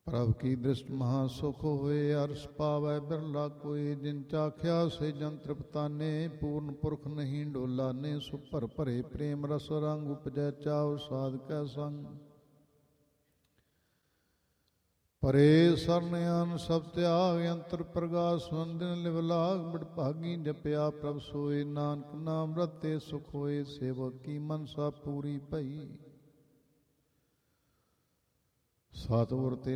ਪ੍ਰਭ ਕੀ ਦ੍ਰਿਸ਼ਟ ਮਹਾ ਸੁਖ ਹੋਏ, ਅਰਸ ਪਾਵੈ ਬਿਰਲਾ ਕੋਇ। ਜਿਨ ਚਾਖਿਆ ਸੇ ਜਨ ਤ੍ਰਿਪਤਾਨੇ, ਪੂਰਨ ਪੁਰਖ ਨਹੀਂ ਡੋਲਾਨੇ। ਸੋ ਭਰ ਭਰੇ ਪ੍ਰੇਮ ਰਸ ਰੰਗ, ਉਪਜੈ ਚਾਉ ਸਾਧਕੈ ਸੰਗ। ਪਰੇ ਸਰਨਿਆਨ ਸਭ ਤਿਆਗ, ਅੰਤਰ ਪ੍ਰਗਾਸ ਵੰਦਨ ਲਿਵ ਲਾਗ। ਬੜ ਭਾਗੀ ਜਪਿਆ ਪ੍ਰਭ ਸੋਇ, ਨਾਨਕ ਨਾਮ ਰਤੇ ਸੁਖ ਹੋਏ। ਸੇਵਕ ਕੀ ਮਨਸਾ ਪੂਰੀ ਭਈ, ਸਤਿਗੁਰ ਤੇ